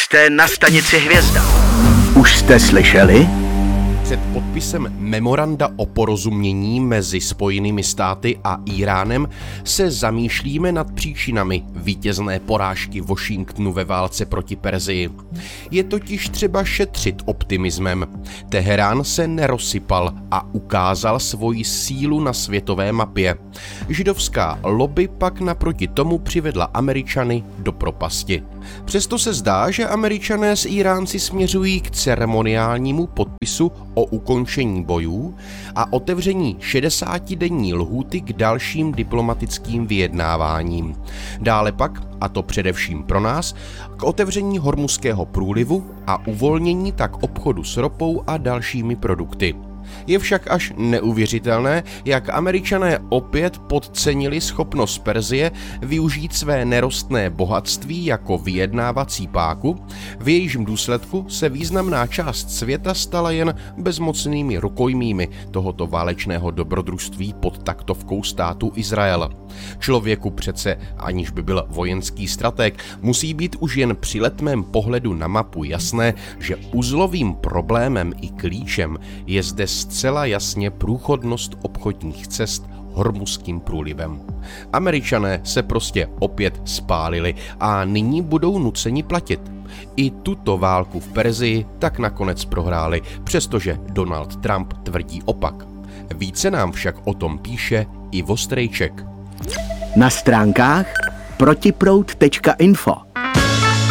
Jste na stanici Hvězda. Už jste slyšeli? Před podpisem memoranda o porozumění mezi Spojenými státy a Íránem se zamýšlíme nad příčinami vítězné porážky Washingtonu ve válce proti Persii. Je totiž třeba šetřit optimismem. Teherán se nerozsypal a ukázal svoji sílu na světové mapě. Židovská lobby pak naproti tomu přivedla Američany do propasti. Přesto se zdá, že Američané s Íránci směřují k ceremoniálnímu podpisu o ukončení bojů a otevření 60denní lhůty k dalším diplomatickým vyjednáváním. Dále pak, a to především pro nás, k otevření Hormuzského průlivu a uvolnění tak obchodu s ropou a dalšími produkty. Je však až neuvěřitelné, jak Američané opět podcenili schopnost Persie využít své nerostné bohatství jako vyjednávací páku, v jejímž důsledku se významná část světa stala jen bezmocnými rukojmími tohoto válečného dobrodružství pod taktovkou státu Izrael. Člověku přece, aniž by byl vojenský stratég, musí být už jen při letmém pohledu na mapu jasné, že uzlovým problémem i klíčem je zde zcela jasně průchodnost obchodních cest Hormuzským průlivem. Američané se prostě opět spálili a nyní budou nuceni platit. I tuto válku v Persii tak nakonec prohráli, přestože Donald Trump tvrdí opak. Více nám však o tom píše Ivo Strejček. Na stránkách protiproud.info